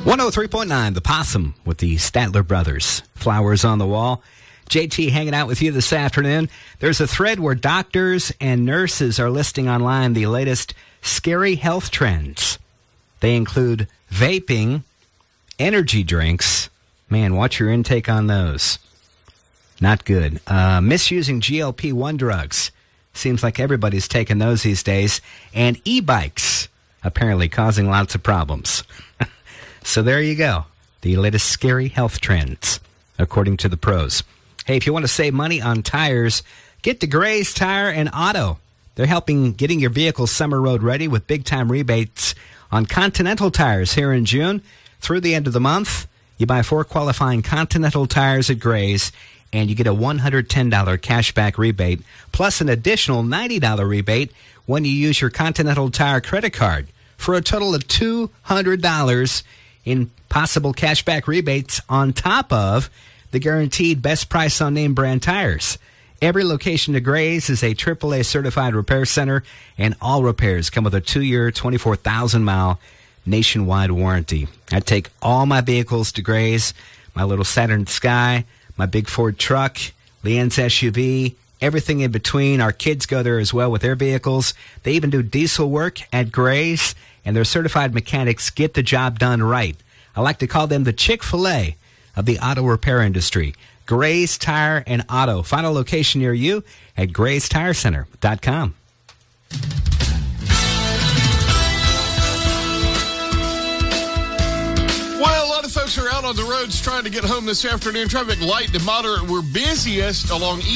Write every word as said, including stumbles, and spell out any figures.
one oh three point nine, The Possum with the Statler Brothers. Flowers on the Wall. J T hanging out with you this afternoon. There's a thread where doctors and nurses are listing online the latest scary health trends. They include vaping, energy drinks. Man, watch your intake on those. Not good. Uh, misusing G L P one drugs. Seems like everybody's taking those these days. And e-bikes, apparently causing lots of problems. So there you go. The latest scary health trends, according to the pros. Hey, if you want to save money on tires, get to Gray's Tire and Auto. They're helping getting your vehicle summer road ready with big-time rebates on Continental tires here in June. Through the end of the month, you buy four qualifying Continental tires at Gray's, and you get a one hundred ten dollars cashback rebate, plus an additional ninety dollars rebate when you use your Continental Tire credit card, for a total of two hundred dollars in possible cashback rebates on top of the guaranteed best price on name brand tires. Every location to Gray's is a triple A certified repair center, and all repairs come with a two-year, twenty-four thousand mile nationwide warranty. I take all my vehicles to Gray's, my little Saturn Sky, my big Ford truck, Leanne's S U V, everything in between. Our kids go there as well with their vehicles. They even do diesel work at Gray's, and their certified mechanics get the job done right. I like to call them the Chick-fil-A of the auto repair industry. Gray's Tire and Auto. Find a location near you at grays tire center dot com. Well, a lot of folks are out on the roads trying to get home this afternoon. Traffic light to moderate. We're busiest along